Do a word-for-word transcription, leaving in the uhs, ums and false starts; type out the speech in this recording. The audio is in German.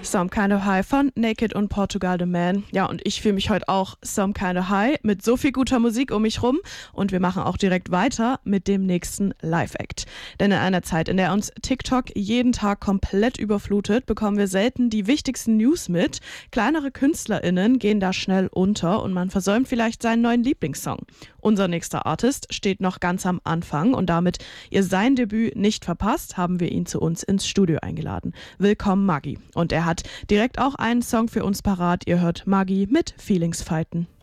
Some Kind of High von Naked und Portugal The Man. Ja, und ich fühle mich heute auch Some Kind of High mit so viel guter Musik um mich rum. Und wir machen auch direkt weiter mit dem nächsten Live-Act. Denn in einer Zeit, in der uns TikTok jeden Tag komplett überflutet, bekommen wir selten die wichtigsten News mit. Kleinere KünstlerInnen gehen da schnell unter und man versäumt vielleicht seinen neuen Lieblingssong. Unser nächster Artist steht noch ganz am Anfang und damit ihr sein Debüt nicht verpasst, haben wir ihn zu uns ins Studio eingeladen. Willkommen Maggi. Und er hat direkt auch einen Song für uns parat. Ihr hört Maggi mit Feelings fighten.